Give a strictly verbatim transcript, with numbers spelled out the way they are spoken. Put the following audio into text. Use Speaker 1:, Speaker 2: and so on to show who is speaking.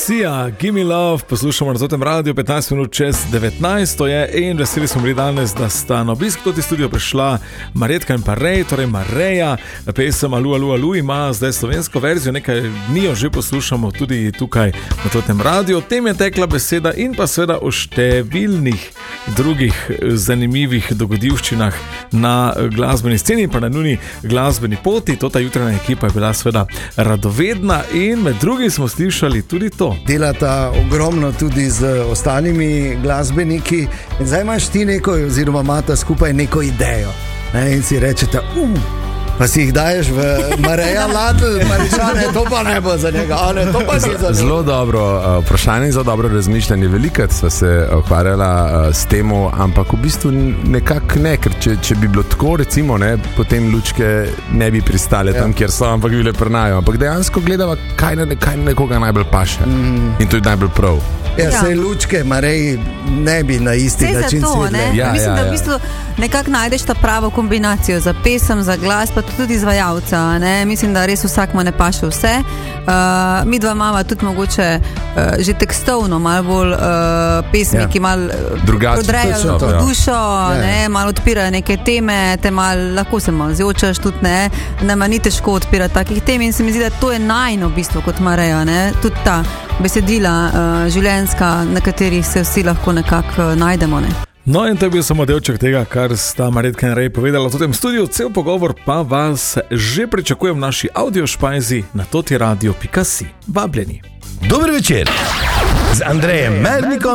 Speaker 1: Sia, Gimme Love, poslušamo na Zotem radiju, petnajst minut čez devetnajst je in veseli smo bili danes, da sta na obisk v studio prišla Marjetka in pa Rej, torej Mareja. Pesem Alu, Alu, Alu ima zdaj slovensko verzijo, nekaj dni jo že poslušamo tudi tukaj na Zotem radiju. O tem je tekla beseda in pa seveda o številnih drugih zanimivih dogodivščinah na glasbeni sceni in pa na njuni glasbeni poti. Tota jutranja ekipa je bila seveda radovedna in med drugim smo slišali tudi to.
Speaker 2: Delata ogromno tudi z ostalimi glasbeniki in zdaj imaš ti neko, oziroma imata skupaj neko idejo, ne? In si rečete, uh, pa si jih daješ v Mareja Ladl, Maričane, to pa ne bo za njega, ne, to pa si za njega.
Speaker 3: Zelo dobro uh, vprašanje in zelo dobro razmišljanje. Velikrat sva se ukvarjala uh, s temo, ampak v bistvu nekako ne, ker če, če bi bilo tako, recimo, ne, potem lučke ne bi pristale ja. Tam, kjer so, ampak bile prnajo. Ampak dejansko gledava, kaj, na, kaj nekoga najbolj paše mm. in to je najbolj prav.
Speaker 2: Ja, ja. Se lučke Mareji ne bi na isti Sej način svedle.
Speaker 4: Ja, Mislim, ja, da v bistvu nekako najdeš ta pravo kombinacijo za pesem, za glas, pa tudi izvajalca. Ne? Mislim, da res vsak mu ne paše vse. Uh, mi dva mava tudi mogoče uh, že tekstovno malo bolj uh, pesmi, ja. Ki malo prodrejo to dušo, ja. Ne? Malo odpirajo neke teme, te malo, lahko se malo zjočaš tudi, ne? Nama ni težko odpirati takih tem in se mi zdi, da to je najno v bistvu kot Mareja, ne? Tudi ta besedila uh, življenjska, na katerih se vsi lahko nekako uh, najdemo, ne?
Speaker 1: No in to je bil samo delček tega, kar sta Marjetka in Rej povedala v tem studiu. Cel pogovor pa vas že pričakujem v naši audio špajzi na totiradio pika si. Vabljeni.
Speaker 5: Dober večer z Andrejem Mernikom